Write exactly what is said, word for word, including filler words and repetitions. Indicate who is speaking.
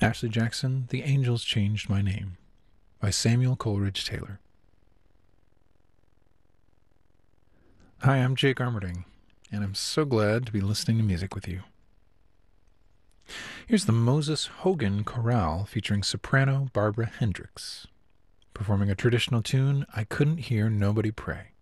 Speaker 1: Ashley Jackson, The Angels Changed My Name by Samuel Coleridge Taylor. Hi, I'm Jake Armerding, and I'm so glad to be listening to music with you. Here's the Moses Hogan Chorale featuring soprano Barbara Hendricks, performing a traditional tune, I Couldn't Hear Nobody Pray.